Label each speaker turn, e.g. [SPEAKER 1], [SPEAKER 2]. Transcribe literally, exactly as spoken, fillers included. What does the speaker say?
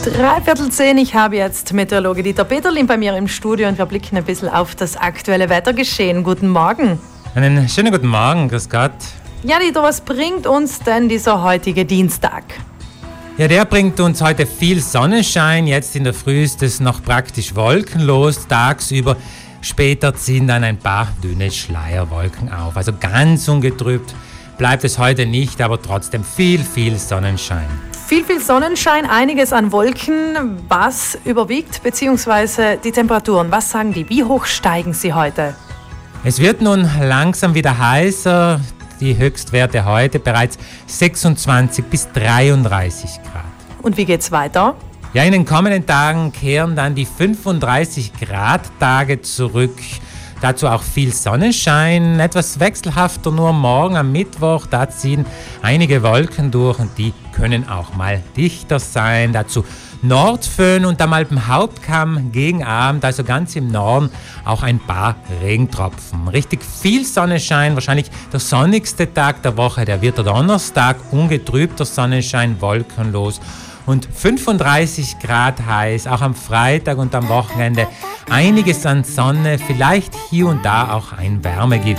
[SPEAKER 1] Dreiviertel zehn, ich habe jetzt Meteorologe Dieter Peterlin bei mir im Studio und wir blicken ein bisschen auf das aktuelle Wettergeschehen. Guten Morgen.
[SPEAKER 2] Einen schönen guten Morgen, grüß Gott.
[SPEAKER 1] Ja, Dieter, was bringt uns denn dieser heutige Dienstag?
[SPEAKER 2] Ja, der bringt uns heute viel Sonnenschein. Jetzt in der Früh ist es noch praktisch wolkenlos tagsüber. Später ziehen dann ein paar dünne Schleierwolken auf. Also ganz ungetrübt bleibt es heute nicht, aber trotzdem viel, viel Sonnenschein.
[SPEAKER 1] Viel, viel Sonnenschein, einiges an Wolken. Was überwiegt, beziehungsweise die Temperaturen? Was sagen die? Wie hoch steigen sie heute?
[SPEAKER 2] Es wird nun langsam wieder heißer. Die Höchstwerte heute bereits sechsundzwanzig bis dreiunddreißig Grad.
[SPEAKER 1] Und wie geht's weiter?
[SPEAKER 2] Ja, in den kommenden Tagen kehren dann die fünfunddreißig Grad Tage zurück. Dazu auch viel Sonnenschein, etwas wechselhafter nur morgen am Mittwoch. Da ziehen einige Wolken durch und die können auch mal dichter sein. Dazu Nordföhn und am Alpenhauptkamm gegen Abend, also ganz im Norden, auch ein paar Regentropfen. Richtig viel Sonnenschein, wahrscheinlich der sonnigste Tag der Woche, der wird der Donnerstag, ungetrübter Sonnenschein, wolkenlos. Und fünfunddreißig Grad heiß, auch am Freitag und am Wochenende. Einiges an Sonne, vielleicht hier und da auch ein Wärmegefühl.